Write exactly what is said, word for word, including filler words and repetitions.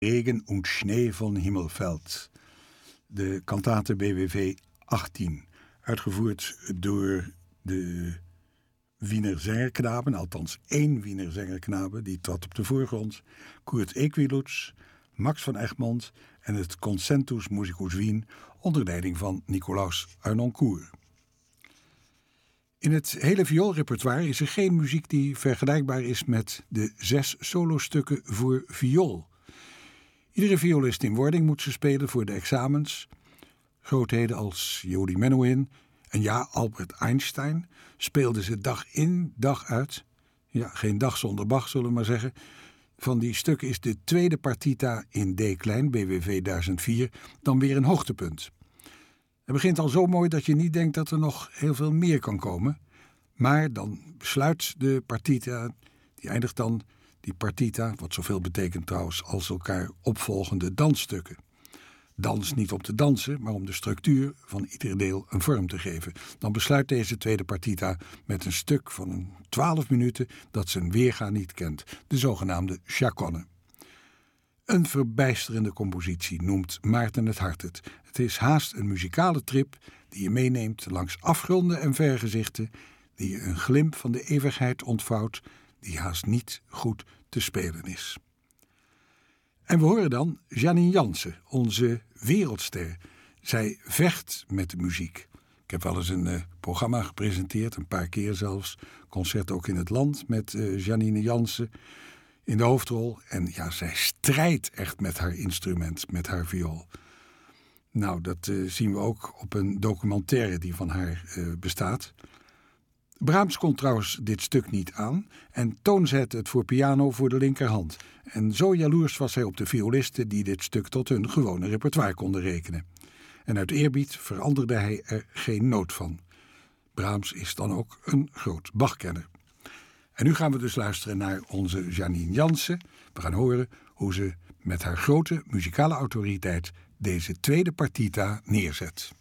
Regen und Schnee von Himmel fällt. De kantate B W V achttien. Uitgevoerd door de Wiener Zengerknaben, althans één Wiener Zengerknabe, die trad op de voorgrond. Kurt Equiluz, Max van Egmond en het Concentus Musicus Wien onder leiding van Nicolaus Harnoncourt. In het hele vioolrepertoire is er geen muziek die vergelijkbaar is met de zes solostukken voor viool. Iedere violist in wording moet ze spelen voor de examens. Grootheden als Jody Menuhin en ja, Albert Einstein speelden ze dag in, dag uit. Ja, geen dag zonder Bach, zullen we maar zeggen. Van die stukken is de tweede partita in D-klein, B W V duizend vier, dan weer een hoogtepunt. Het begint al zo mooi dat je niet denkt dat er nog heel veel meer kan komen. Maar dan besluit de partita, die eindigt dan, die partita, wat zoveel betekent trouwens als elkaar opvolgende dansstukken. Dans niet om te dansen, maar om de structuur van ieder deel een vorm te geven. Dan besluit deze tweede partita met een stuk van een twaalf minuten dat zijn weerga niet kent, de zogenaamde chaconne. Een verbijsterende compositie noemt Maarten het Hart het. Het is haast een muzikale trip die je meeneemt langs afgronden en vergezichten, die je een glimp van de eeuwigheid ontvouwt, die haast niet goed te spelen is. En we horen dan Janine Jansen, onze wereldster. Zij vecht met de muziek. Ik heb wel eens een uh, programma gepresenteerd, een paar keer zelfs, concert ook in het land met uh, Janine Jansen in de hoofdrol. En ja, zij strijdt echt met haar instrument, met haar viool. Nou, dat uh, zien we ook op een documentaire die van haar uh, bestaat. Brahms kon trouwens dit stuk niet aan en Toon zette het voor piano voor de linkerhand. En zo jaloers was hij op de violisten die dit stuk tot hun gewone repertoire konden rekenen. En uit eerbied veranderde hij er geen noot van. Brahms is dan ook een groot Bachkenner. En nu gaan we dus luisteren naar onze Janine Jansen. We gaan horen hoe ze met haar grote muzikale autoriteit deze tweede partita neerzet.